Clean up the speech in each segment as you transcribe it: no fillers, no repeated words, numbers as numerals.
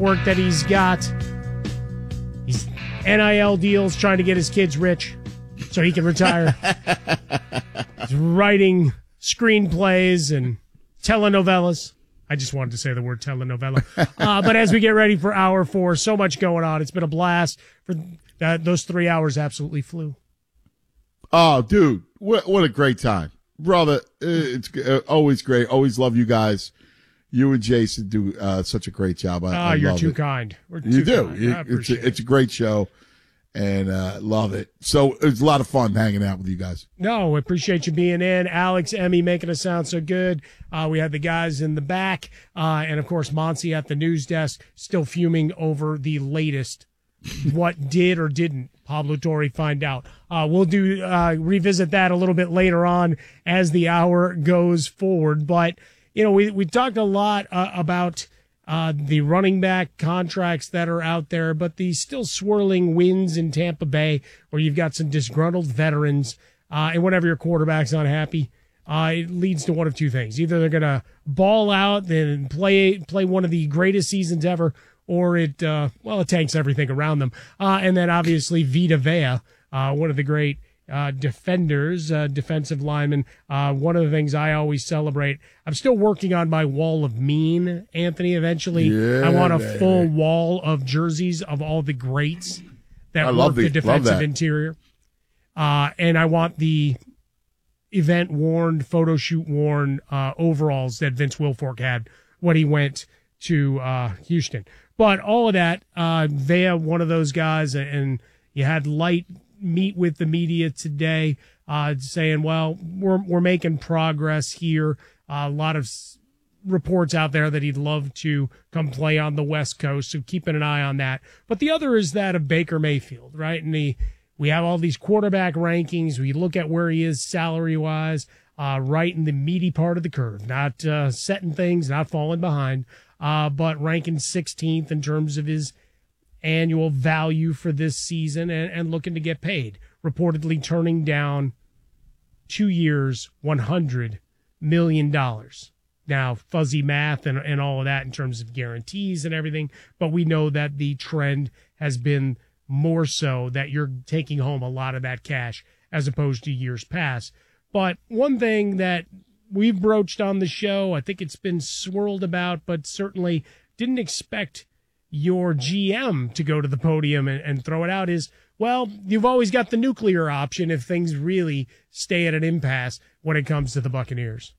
network that he's got. He's NIL deals, trying to get his kids rich so he can retire. He's writing screenplays and telenovelas. I just wanted to say the word telenovela. But as we get ready for Hour 4, so much going on. It's been a blast. Those 3 hours absolutely flew. Oh, dude, what a great time. Brother, it's always great. Always love you guys. You and Jason do such a great job. I you're love too it. kind. You do. It's a great show, and love it. So it was a lot of fun hanging out with you guys. No, appreciate you being in. Alex, Emmy, making us sound so good. We had the guys in the back, and, of course, Monty at the news desk, still fuming over the latest. What did or didn't Pablo Torre find out? We'll revisit that a little bit later on as the hour goes forward. But, we talked a lot about the running back contracts that are out there, but the still swirling winds in Tampa Bay where you've got some disgruntled veterans, and whenever your quarterback's unhappy, it leads to one of two things. Either they're going to ball out and play one of the greatest seasons ever, or it tanks everything around them. And then obviously Vita Vea, one of the great defenders, defensive lineman. One of the things I always celebrate, I'm still working on my wall of mean, Anthony. Eventually, I want a full wall of jerseys of all the greats that work the defensive interior. And I want the event-worn, photo shoot-worn overalls that Vince Wilfork had when he went to Houston. But all of that, Vea, one of those guys, and you had Light meet with the media today, saying, well, we're making progress here. A lot of reports out there that he'd love to come play on the West Coast, so keeping an eye on that. But the other is that of Baker Mayfield, right? And we have all these quarterback rankings. We look at where he is salary-wise, right in the meaty part of the curve, not setting things, not falling behind, but ranking 16th in terms of his annual value for this season and looking to get paid. Reportedly turning down 2 years, $100 million. Now, fuzzy math and all of that in terms of guarantees and everything, but we know that the trend has been more so that you're taking home a lot of that cash as opposed to years past. But one thing that we've broached on the show, I think it's been swirled about, but certainly didn't expect your GM to go to the podium and throw it out is, well, you've always got the nuclear option if things really stay at an impasse when it comes to the Buccaneers.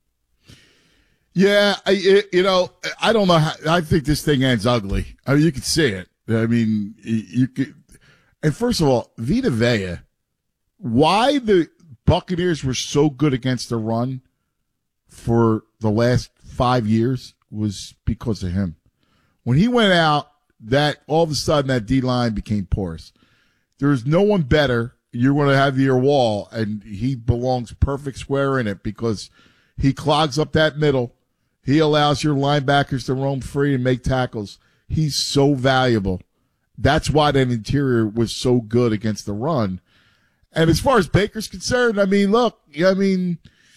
Yeah, I don't know how, I think this thing ends ugly. I mean, you can see it. I mean, you could. And first of all, Vita Vea, why the Buccaneers were so good against the run for the last 5 years was because of him. When he went out, that all of a sudden that D-line became porous. There's no one better. You're going to have your wall, and he belongs perfect square in it because he clogs up that middle. He allows your linebackers to roam free and make tackles. He's so valuable. That's why that interior was so good against the run. And as far as Baker's concerned, I mean, look, you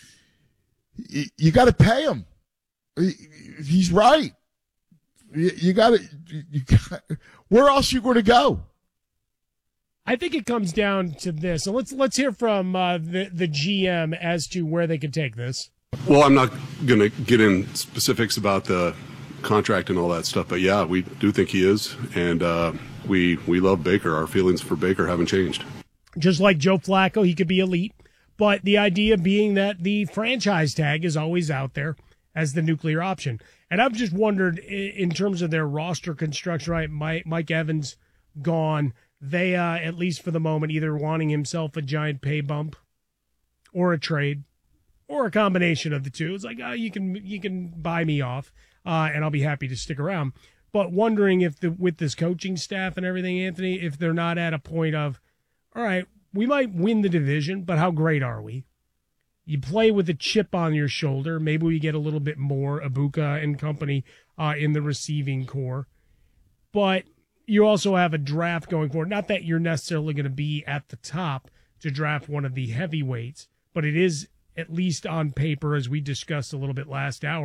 got to pay him. He's right. You got to. Where else are you going to go? I think it comes down to this. So let's hear from the GM as to where they could take this. Well, I'm not going to get in specifics about the contract and all that stuff, but yeah, we do think he is, and we love Baker. Our feelings for Baker haven't changed. Just like Joe Flacco, he could be elite, but the idea being that the franchise tag is always out there as the nuclear option. And I've just wondered, in terms of their roster construction, right, Mike Evans gone, they, at least for the moment, either wanting himself a giant pay bump or a trade or a combination of the two. It's like, you can buy me off, and I'll be happy to stick around. But wondering if with this coaching staff and everything, Anthony, if they're not at a point of, all right, we might win the division, but how great are we? You play with a chip on your shoulder. Maybe we get a little bit more Ibuka and company in the receiving core. But you also have a draft going forward. Not that you're necessarily going to be at the top to draft one of the heavyweights, but it is, at least on paper, as we discussed a little bit last hour,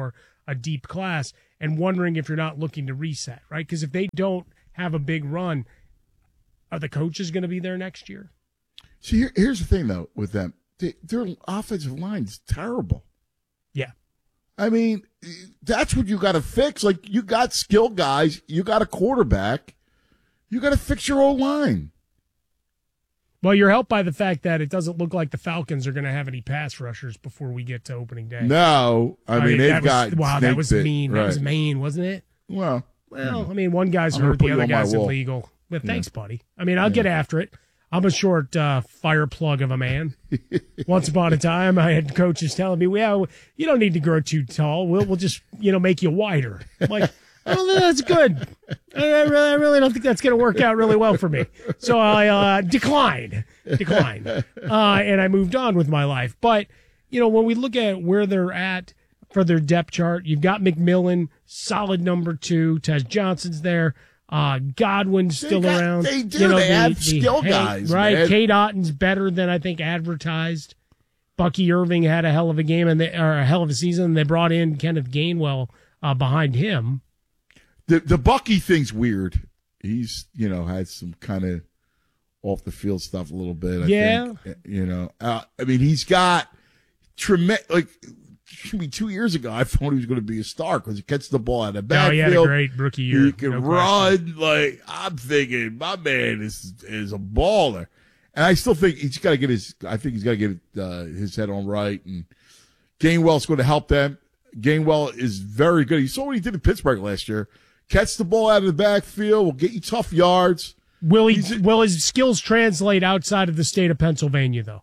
a deep class, and wondering if you're not looking to reset, right? Because if they don't have a big run, are the coaches going to be there next year? See, here's the thing, though, with them. Their offensive line is terrible. Yeah. I mean, that's what you got to fix. Like, you got skilled guys. You got a quarterback. You got to fix your old line. Well, you're helped by the fact that it doesn't look like the Falcons are going to have any pass rushers before we get to opening day. No. I mean, they've got. Wow, that was mean. Right. That was mean, wasn't it? Well, I mean, one guy's I'm gonna hurt, put the you other on my guy's wall. illegal. Well, thanks, buddy. I mean, I'll get after it. I'm a short fire plug of a man. Once upon a time, I had coaches telling me, well, you don't need to grow too tall. We'll just, make you wider. I'm like, I don't think that's good. I really don't think that's going to work out really well for me. So I declined. And I moved on with my life. But, when we look at where they're at for their depth chart, you've got McMillan, solid number 2. Tez Johnson's there. Godwin's still around. They do. They have skill guys. Right. Man. Kate Otton's better than I think advertised. Bucky Irving had a hell of a game or a hell of a season. And they brought in Kenneth Gainwell behind him. The Bucky thing's weird. He's, had some kind of off the field stuff a little bit. I think. I mean, he's got tremendous, maybe 2 years ago, I thought he was going to be a star because he catches the ball out of the backfield. Oh, he had a great rookie year. He can run. I'm thinking, my man is a baller. And I still think he's got to get his head on right. And Gainwell's going to help them. Gainwell is very good. You saw what he did in Pittsburgh last year. Catch the ball out of the backfield. Will get you tough yards. Will his skills translate outside of the state of Pennsylvania, though?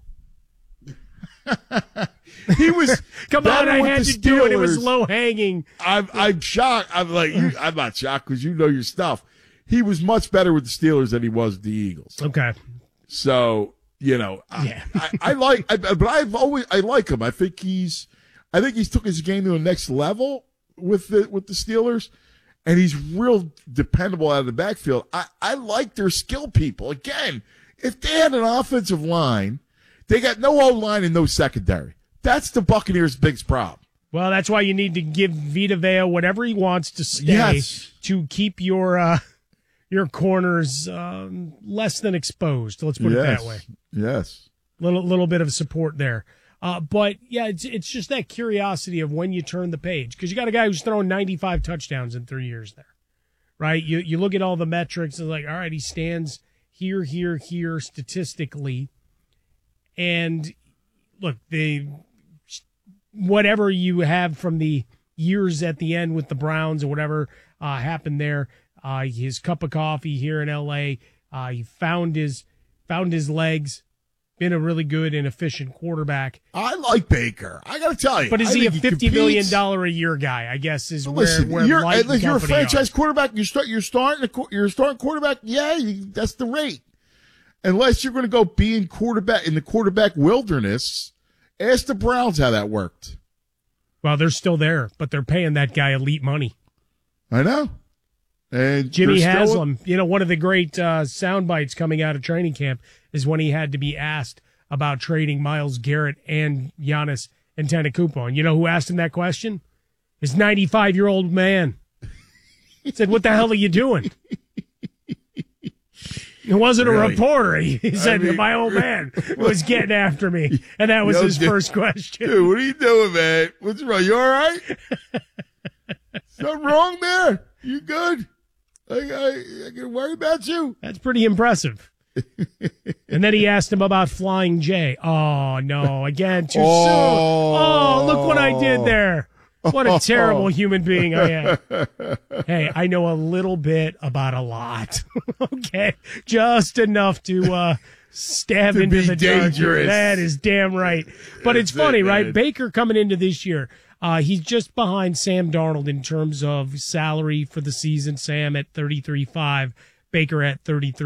He was come on. I had to do it. It was low hanging. I'm shocked. I'm not shocked because you know your stuff. He was much better with the Steelers than he was with the Eagles. Okay. So I like him. I think he's took his game to the next level with the Steelers, and he's real dependable out of the backfield. I like their skill people. Again, if they had an offensive line, they got no O-line and no secondary. That's the Buccaneers' biggest problem. Well, that's why you need to give Vita Vea whatever he wants to stay to keep your corners less than exposed. Let's put it that way. Yes. Little bit of support there. But yeah, it's just that curiosity of when you turn the page, because you got a guy who's thrown 95 touchdowns in 3 years there, right? You look at all the metrics and like, all right, he stands here statistically, and look, whatever you have from the years at the end with the Browns or whatever happened there, his cup of coffee here in L.A., he found his legs. Been a really good and efficient quarterback. I like Baker. I got to tell you. But is he a $50 million a year guy? I guess is where you're a franchise quarterback. You're starting quarterback. Yeah, that's the rate. Unless you're going to go be in the quarterback wilderness. Ask the Browns how that worked. Well, they're still there, but they're paying that guy elite money. I know. And Jimmy Haslam, one of the great sound bites coming out of training camp is when he had to be asked about trading Myles Garrett and Giannis Antetokounmpo. And you know who asked him that question? His 95-year-old man. He said, "What the hell are you doing?" It wasn't a reporter. He said, my old man was getting after me. And that was his first question. Dude, what are you doing, man? What's wrong? You all right? Something wrong there? You good? I can worry about you. That's pretty impressive. And then he asked him about Flying J. Oh, no. Again, too soon. Oh, look what I did there. What a terrible human being I am. Hey, I know a little bit about a lot. Okay. Just enough to stab into the dangerous. Dark. That is damn right. But it's funny, right? Baker coming into this year, he's just behind Sam Darnold in terms of salary for the season. Sam at 33.5, Baker at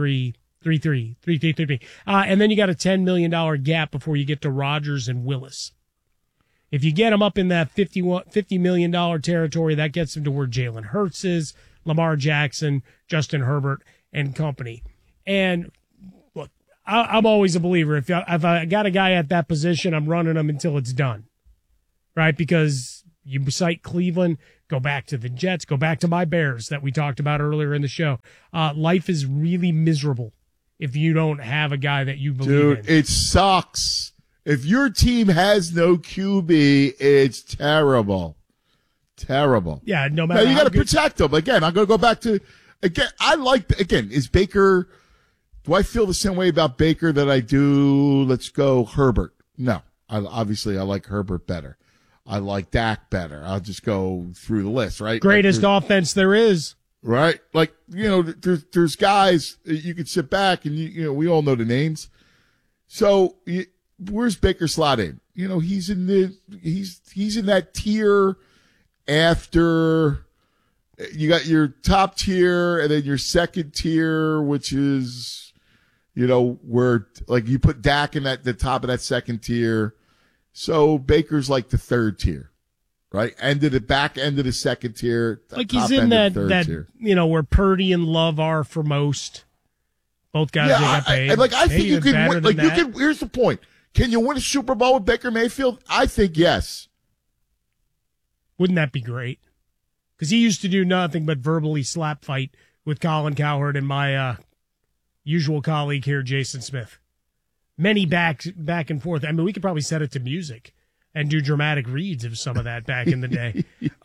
33. And then you got a $10 million gap before you get to Rodgers and Willis. If you get them up in that $50 million territory, that gets them to where Jalen Hurts is, Lamar Jackson, Justin Herbert, and company. And look, I'm always a believer. If I got a guy at that position, I'm running him until it's done, right? Because You cite Cleveland, go back to the Jets, go back to my Bears that we talked about earlier in the show. Life is really miserable if you don't have a guy that you believe in. Dude, it sucks. If your team has no QB, it's terrible. Terrible. Yeah, no matter. Now, you got to protect them. Again, I'm going to go back to, is Baker, do I feel the same way about Baker that I do, let's go Herbert? No. Obviously, I like Herbert better. I like Dak better. I'll just go through the list, right? Greatest offense there is. Right? Like, there's guys you can sit back and, we all know the names. So, where's Baker slot in? He's in that tier after you got your top tier and then your second tier, which is, where like you put Dak in the top of that second tier. So Baker's like the third tier, right? Back end of the second tier. Like he's in that tier. Where Purdy and Love are for most. Both guys got paid. I think you can win. Like here's the point. Can you win a Super Bowl with Baker Mayfield? I think yes. Wouldn't that be great? Because he used to do nothing but verbally slap fight with Colin Cowherd and my usual colleague here, Jason Smith. Many back and forth. I mean, we could probably set it to music and do dramatic reads of some of that back in the day.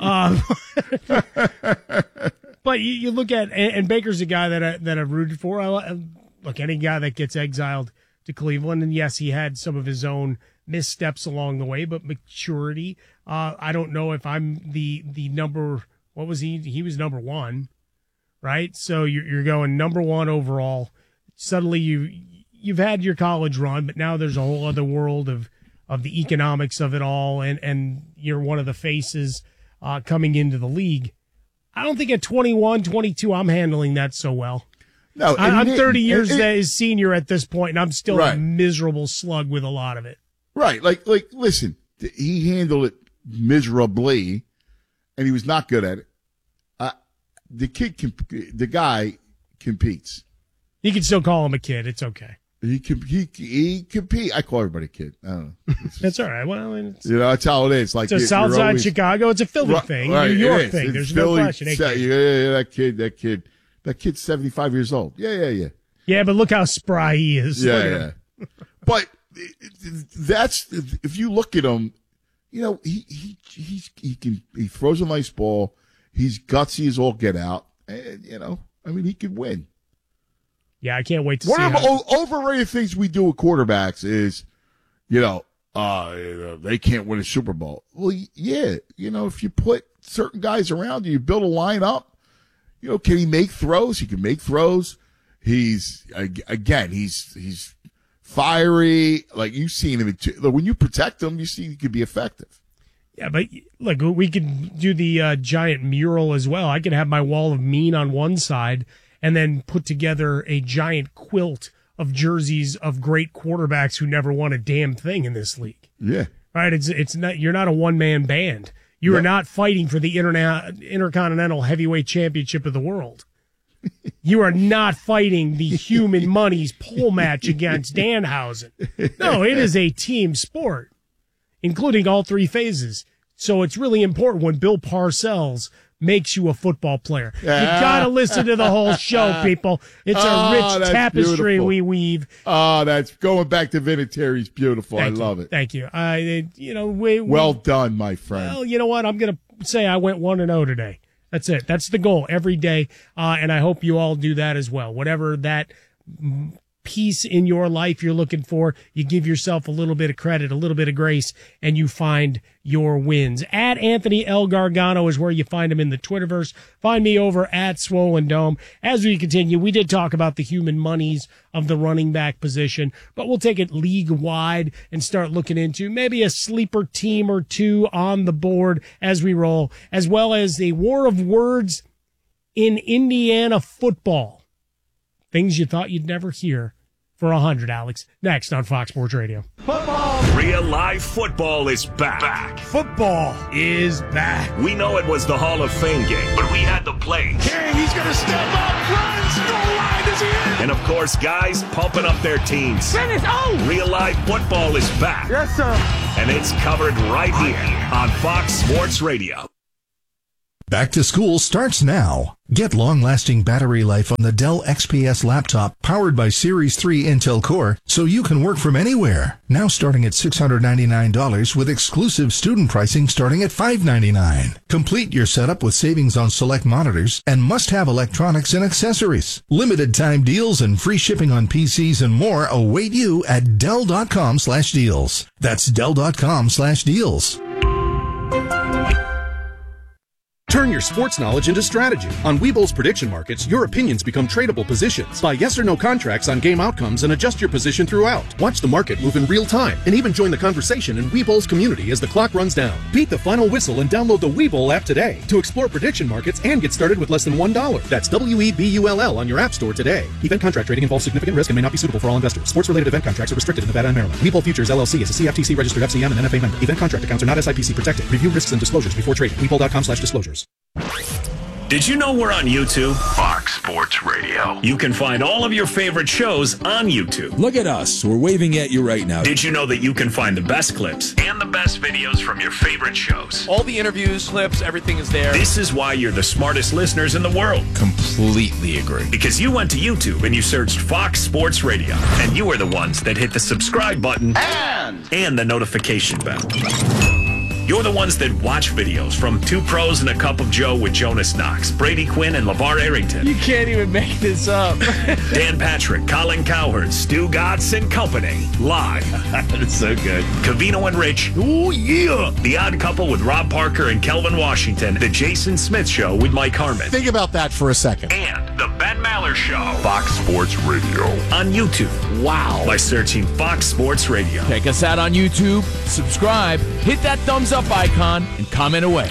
But you look at, and Baker's a guy that I've rooted for. Look, any guy that gets exiled to Cleveland, and yes, he had some of his own missteps along the way, but maturity. I don't know if I'm the number. What was he? He was number one, right? So you're going number one overall. Suddenly you've had your college run, but now there's a whole other world of the economics of it all, and you're one of the faces coming into the league. I don't think at 21, 22, I'm handling that so well. No, I'm 30 years as senior at this point, and I'm still a miserable slug with a lot of it. Right. Like, listen, he handled it miserably, and he was not good at it. The guy competes. You can still call him a kid. It's okay. He compete. I call everybody a kid. I don't know. That's all right. Well, that's how it is. Like it's a Southside Chicago. It's a Philly thing, right, New York thing. There's Philly, no question. That kid's 75 years old. Yeah. Yeah, but look how spry he is. Yeah. But that's, if you look at him, he throws a nice ball. He's gutsy as all get out. And, he could win. Yeah, I can't wait to see. One of the overrated things we do with quarterbacks is, they can't win a Super Bowl. Well, yeah, if you put certain guys around you build a lineup, can he make throws? He can make throws. He's fiery. Like you've seen him. When you protect him, you see he could be effective. Yeah, but look, we could do the giant mural as well. I could have my wall of mean on one side and then put together a giant quilt of jerseys of great quarterbacks who never won a damn thing in this league. Yeah. Right? It's not, you're not a one-man band. You are not fighting for the Intercontinental Heavyweight Championship of the world. You are not fighting the Human Monies pole match against Danhausen. No, it is a team sport, including all three phases. So it's really important when Bill Parcells makes you a football player. You got to listen to the whole show, people. It's a rich tapestry beautiful. We weave. Oh, that's going back to Vinatieri's beautiful. I love it. Thank you. Well done, my friend. Well, you know what? I'm going to say I went 1-0 today. That's it. That's the goal every day. And I hope you all do that as well. Whatever that piece in your life you're looking for, you give yourself a little bit of credit, a little bit of grace, and you find your wins. At Anthony L. Gargano is where you find him in the Twitterverse. Find me over at Swollen Dome. As we continue, we did talk about the human monies of the running back position, but we'll take it league-wide and start looking into maybe a sleeper team or two on the board as we roll, as well as a war of words in Indiana football. Things you thought you'd never hear for 100, Alex. Next on Fox Sports Radio. Football! Real live football is back. Football is back. We know it was the Hall of Fame game, but we had to play. King, he's going to step up, runs, goal line, is he in? And of course, guys pumping up their teams. Real life football is back. Yes, sir. And it's covered right here on Fox Sports Radio. Back to school starts now. Get long-lasting battery life on the Dell XPS laptop powered by Series 3 Intel Core so you can work from anywhere. Now starting at $699 with exclusive student pricing starting at $599. Complete your setup with savings on select monitors and must-have electronics and accessories. Limited time deals and free shipping on PCs and more await you at Dell.com/deals. That's Dell.com/deals. Turn your sports knowledge into strategy. On Webull's prediction markets, your opinions become tradable positions. Buy yes or no contracts on game outcomes and adjust your position throughout. Watch the market move in real time and even join the conversation in Webull's community as the clock runs down. Beat the final whistle and download the Webull app today to explore prediction markets and get started with less than $1. That's WEBULL on your app store today. Event contract trading involves significant risk and may not be suitable for all investors. Sports-related event contracts are restricted in Nevada and Maryland. Webull Futures LLC is a CFTC registered FCM and NFA member. Event contract accounts are not SIPC protected. Review risks and disclosures before trading. Webull.com/disclosures. Did you know we're on YouTube? Fox Sports Radio. You can find all of your favorite shows on YouTube. Look at us. We're waving at you right now. Did you know that you can find the best clips and the best videos from your favorite shows? All the interviews, clips, everything is there. This is why you're the smartest listeners in the world. Completely agree. Because you went to YouTube and you searched Fox Sports Radio, and you were the ones that hit the subscribe button and the notification bell. You're the ones that watch videos from Two Pros and a Cup of Joe with Jonas Knox, Brady Quinn, and LeVar Arrington. You can't even make this up. Dan Patrick, Colin Cowherd, Stu Gatz and Company. Live. That's so good. Covino and Rich. Oh, yeah. The Odd Couple with Rob Parker and Kelvin Washington. The Jason Smith Show with Mike Harmon. Think about that for a second. And The Ben Maller Show. Fox Sports Radio. On YouTube. Wow. By searching Fox Sports Radio. Check us out on YouTube. Subscribe. Hit that thumbs up icon and comment away.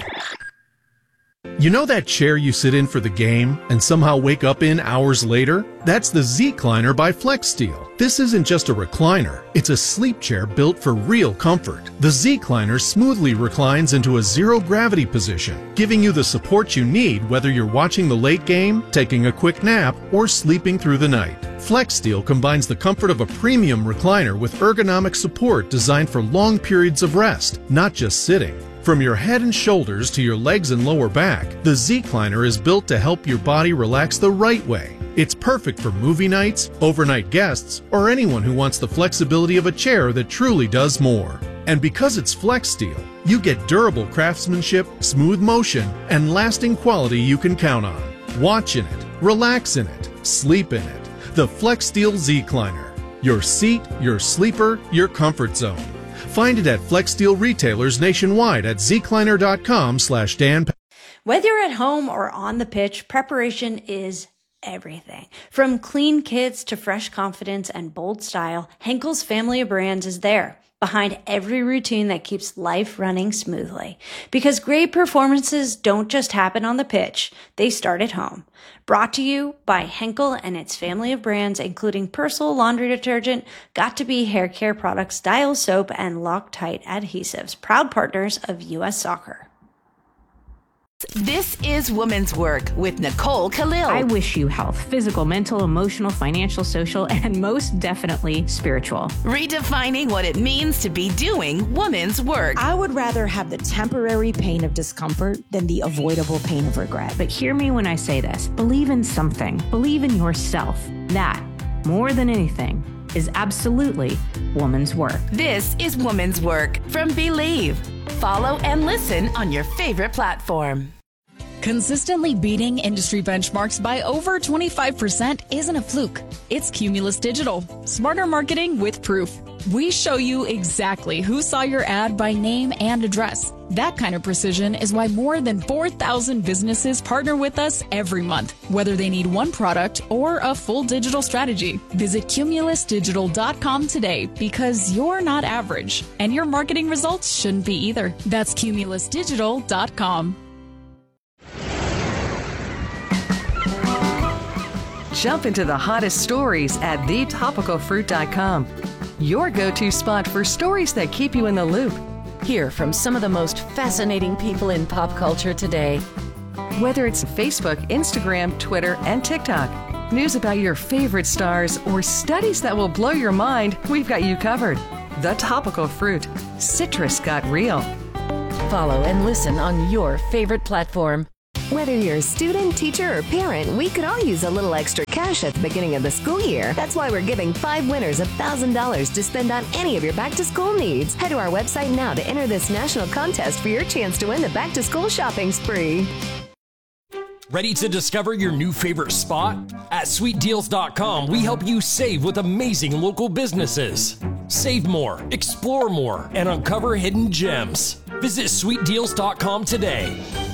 You know that chair you sit in for the game and somehow wake up in hours later? That's the Z-Cliner by FlexSteel. This isn't just a recliner. It's a sleep chair built for real comfort. The Z-Cliner smoothly reclines into a zero-gravity position, giving you the support you need whether you're watching the late game, taking a quick nap, or sleeping through the night. FlexSteel combines the comfort of a premium recliner with ergonomic support designed for long periods of rest, not just sitting. From your head and shoulders to your legs and lower back, the Z-Cliner is built to help your body relax the right way. It's perfect for movie nights, overnight guests, or anyone who wants the flexibility of a chair that truly does more. And because it's FlexSteel, you get durable craftsmanship, smooth motion, and lasting quality you can count on. Watch in it, relax in it, sleep in it. The FlexSteel Z-Cliner. Your seat, your sleeper, your comfort zone. Find it at FlexSteel retailers nationwide at zcliner.com/Dan. Whether you're at home or on the pitch, preparation is everything. From clean kits to fresh confidence and bold style, Henkel's family of brands is there, behind every routine that keeps life running smoothly. Because great performances don't just happen on the pitch, they start at home. Brought to you by Henkel and its family of brands, including Persil laundry detergent, Got2b hair care products, Dial soap, and Loctite adhesives, proud partners of U.S. Soccer. This is Women's Work with Nicole Khalil. I wish you health, physical, mental, emotional, financial, social, and most definitely spiritual. Redefining what it means to be doing women's work. I would rather have the temporary pain of discomfort than the avoidable pain of regret. But hear me when I say this. Believe in something. Believe in yourself. That, more than anything, is absolutely woman's work. This is Woman's Work from Believe. Follow and listen on your favorite platform. Consistently beating industry benchmarks by over 25% isn't a fluke. It's Cumulus Digital. Smarter marketing with proof. We show you exactly who saw your ad by name and address. That kind of precision is why more than 4,000 businesses partner with us every month, whether they need one product or a full digital strategy. Visit cumulusdigital.com today because you're not average, and your marketing results shouldn't be either. That's cumulusdigital.com. Jump into the hottest stories at thetopicalfruit.com. Your go-to spot for stories that keep you in the loop. Hear from some of the most fascinating people in pop culture today. Whether it's Facebook, Instagram, Twitter, and TikTok, News about your favorite stars, or studies that will blow your mind, we've got you covered. The Topical Fruit. Citrus got real. Follow and listen on your favorite platform. Whether you're a student, teacher, or parent, we could all use a little extra cash at the beginning of the school year. That's why we're giving 5 winners $1,000 to spend on any of your back-to-school needs. Head to our website now to enter this national contest for your chance to win the back-to-school shopping spree. Ready to discover your new favorite spot? At sweetdeals.com, we help you save with amazing local businesses. Save more, explore more, and uncover hidden gems. Visit sweetdeals.com today.